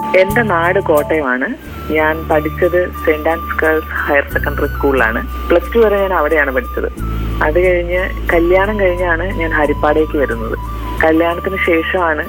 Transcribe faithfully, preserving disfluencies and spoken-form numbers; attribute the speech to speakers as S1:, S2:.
S1: എന്റെ നാട് കോട്ടയമാണ്. ഞാൻ പഠിച്ചത് saint Ans girls higher secondary സ്കൂളിലാണ്. പ്ലസ് ടു വരെ ഞാൻ അവിടെയാണ് പഠിച്ചത്. അത് കഴിഞ്ഞ് കല്യാണം കഴിഞ്ഞാണ് ഞാൻ ഹരിപ്പാടേക്ക് വരുന്നത്. കല്യാണത്തിന് ശേഷമാണ്